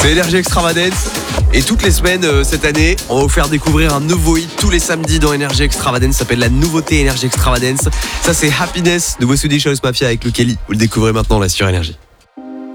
C'est Énergie Extravagance. Et toutes les semaines cette année, on va vous faire découvrir un nouveau hit tous les samedis dans Énergie Extravagance. Ça s'appelle la nouveauté Énergie Extravagance. Ça, c'est Happiness, nouveau Swedish House Mafia avec Luke Kelly. Vous le découvrez maintenant là sur Énergie.